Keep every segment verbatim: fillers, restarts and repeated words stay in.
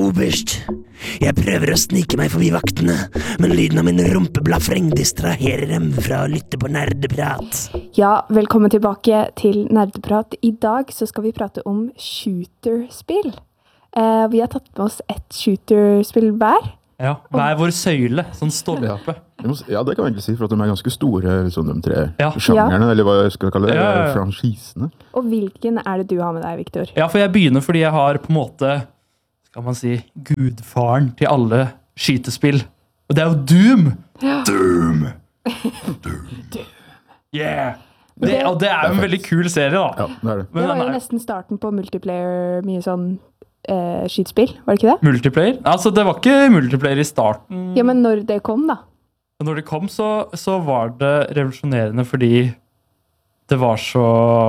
oberst. Jeg prøver å snike meg forbi vaktene, men lyden av min rumpeblafreng distraherer dem fra å lytte på nerdeprat. Ja, velkommen tilbake til Nerdeprat. I dag så skal vi prate om shooterspill. Eh, vi har tatt med oss et shooterspill hver. Ja, hver vår søyle, sånn stolpe. Ja. Jeg må s- Ja, det kan vi egentlig si, for at de er ganske store, liksom, de tre Ja. sjangerne, eller hva jeg skal kalle det, Ja, ja, ja. franchisene. Og hvilken er det du har med deg, Victor? Ja, for jeg begynner fordi jeg har på en måte, skal man si, gudfaren til alle skytespill. Og det er jo Doom! Ja. Doom! Doom. Yeah! Det, og det er jo en veldig kul serie, da. Ja, det er det. Men Det var den jo er nesten starten på multiplayer, mye sånn eh, skytespill, var det ikke det? multiplayer. Altså, det var ikke multiplayer i starten. Ja, men når det kom da? Og når det kom, så, så var det revolusjonerende fordi det var så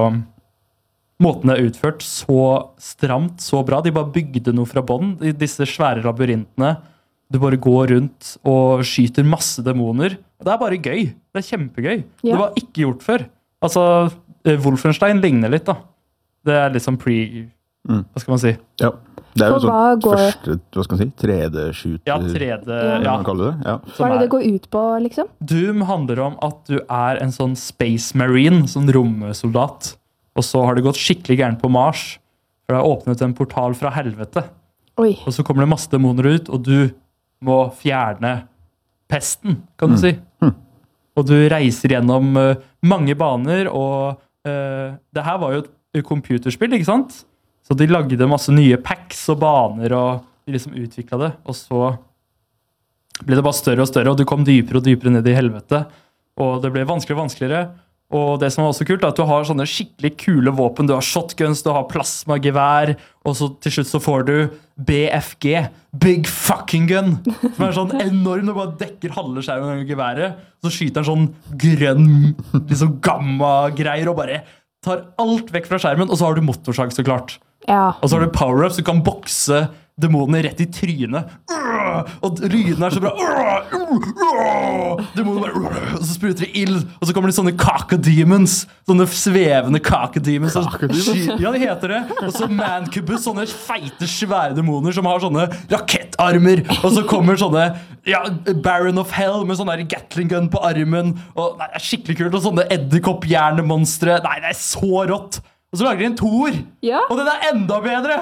Måten det er utført, så stramt, så bra. De bare bygde noe fra bånn. I disse svære labyrintene. Du bare går rundt og skyter masse demoner. Og det er bare gøy. Det er kjempegøy. Ja. Det var ikke gjort før. Altså, eh, Wolfenstein ligner litt, da. Det er litt sånn pre... Mm. Hva skal man si? Ja. Det er jo For hva sånn går- første, hva skal man si, tre D-shooter, Ja, tre D. Ja. Ja. man kaller det. Ja. Hva som er det er- det går ut på, liksom? Doom handler om at du er en sånn space marine, sånn romsoldat. Og så har det gått skikkelig gærent på Mars. For det har åpnet en portal fra helvete. Oi, Og så kommer det masse demoner ut, og du må fjerne pesten, kan du si. Og du reiser gjennom eh, mange baner, og eh, det her var jo et computerspill, ikke sant? Så de lagde masse nye packs og baner, og de liksom utviklet det. Og så ble det bare større og større, og du kom dypere og dypere ned i helvete. Og det ble vanskeligere og vanskeligere. Og det som er også kult, er at du har sånne skikkelig kule våpen. Du har shotguns, du har plasmagevær, og så til slutt så får du B F G, Big Fucking Gun, som er sånn enorm, du bare dekker halve skjermen med geværet. Så skyter den sånn grønn, liksom gamma-greier, og bare tar alt vekk fra skjermen, og så har du motorsag, så klart. ja. Og så har du power-ups, du kan bokse demonene rett i trynet. Og lydene er så bra. Demonene bare, og så spruter det ild, og så kommer det sånne kakademons, sånne svevende kakademons. Kakademons? Ja, de heter det. Og så mancubus, sånne feite, svære demoner som har sånne rakettarmer. Og så kommer sånne ja, Baron of Hell med sånn der Gatling gun på armen. Og nei, det er skikkelig kult. Og sånne edderkopp-hjernemonstre. Nei, det er så rått. Og så lager de en toer, Ja. og den er enda bedre!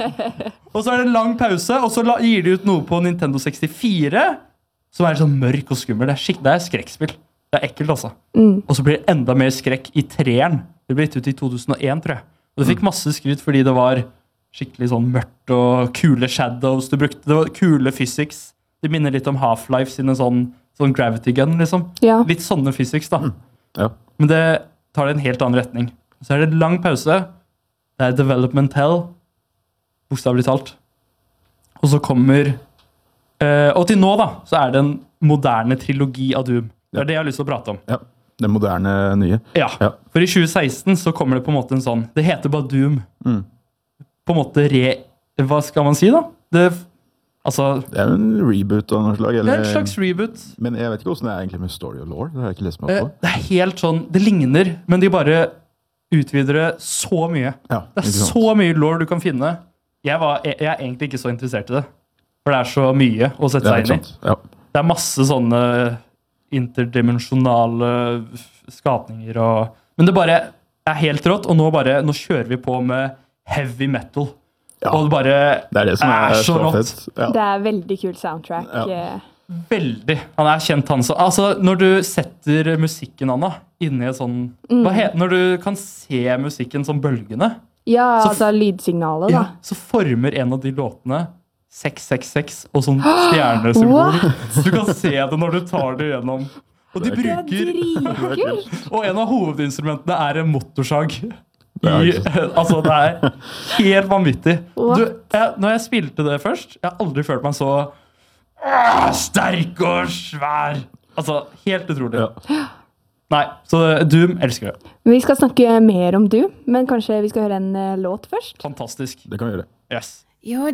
Og så er det en lang pause, og så la- gir de ut noe på Nintendo sekstifire, som er sånn mørk og skummel. Det er, skikk, det er skrekkspill. Det er ekkelt, altså. Og så blir det enda mer skrekk i treeren. Det ble gitt ut i to tusen og én, tror jeg. Og det fikk masse skryt fordi det var skikkelig sånn mørkt og kule shadows du brukte. Det var kule physics. Det minner litt om Half-Life sine sånn, sånn gravity gun, liksom. Ja. Litt sånne physics, da. Ja. Men det tar det en helt annen retning. Så er det lang pause. Det er development hell, bokstavelig talt. Og så kommer eh, Og til nå, da, så er det en moderne trilogi av Doom. Det er det jeg har lyst til å prate om. Ja. Det moderne nye. Ja, Ja. For i tjue seksten så kommer det på en måte en sånn Det heter bare Doom. Mm. På en måte re... Hva skal man si, da? Det, altså, Det er jo en reboot av noe slag. det Eller, er en slags reboot. Men jeg vet ikke hvordan det er egentlig med story og lore. Det har jeg ikke lest meg Eh, opp på. Det er helt sånn Det ligner, men de bare utvider det så mye. Ja, Det er ikke sant. så mye law du kan finne. Jeg, var, jeg, jeg er egentlig ikke så interessert i det. For det er så mye å sette Ja, seg ikke inn i. sant. Ja. Det er masse sånne interdimensjonale skapninger og Men det bare er helt rått, og nå bare Nå kjører vi på med heavy metal. Ja. Og det bare Det er det som er, er så så rått. fett. Ja. Det er veldig kul soundtrack. Ja. eh. Veldig. Han er kjent, han som Altså, når du setter musikken, Anna, inni et sånn hva he, Når du kan se musikken som bølgene, Ja, Så f- altså lydsignalet, da. ja, så former en av de låtene seks seks seks og sånn stjernesymbol. Du kan se det når du tar det gjennom. Og de Det Det er bruker dritkult! Og en av hovedinstrumentene er en motorsag. Det er I, ikke altså, det er helt vanvittig. What? Du, jeg, når jeg spilte det først, jeg har aldri følt meg så ah, sterk og svær. Altså, helt utrolig. Ja. Nei, så Doom elsker det. Vi skal snakke mer om du, men kanskje vi skal høre en eh, låt først? Fantastisk. Det kan vi gjøre. Yes. Your